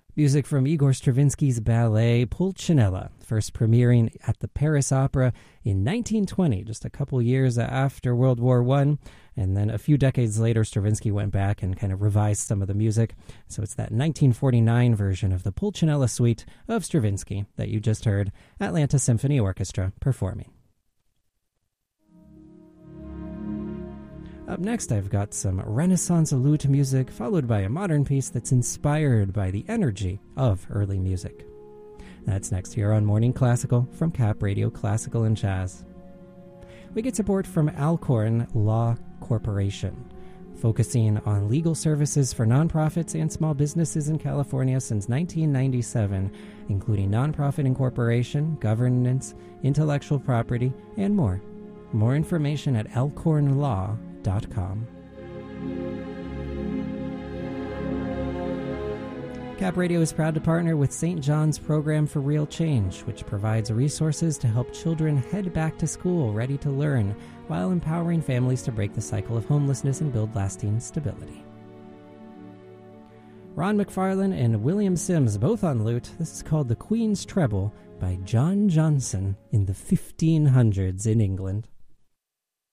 Music from Igor Stravinsky's ballet Pulcinella, first premiering at the Paris Opera in 1920, just a couple years after World War I. And then a few decades later, Stravinsky went back and kind of revised some of the music. So it's that 1949 version of the Pulcinella Suite of Stravinsky that you just heard Atlanta Symphony Orchestra performing. Up next, I've got some Renaissance lute music, followed by a modern piece that's inspired by the energy of early music. That's next here on Morning Classical from Cap Radio Classical and Jazz. We get support from Alcorn Law Corporation, focusing on legal services for nonprofits and small businesses in California since 1997, including nonprofit incorporation, governance, intellectual property, and more. More information at alcornlaw.com. Cap Radio is proud to partner with St. John's Program for Real Change, which provides resources to help children head back to school ready to learn, while empowering families to break the cycle of homelessness and build lasting stability. Ron McFarlane and William Sims, both on lute. This is called The Queen's Treble by John Johnson in the 1500s in England.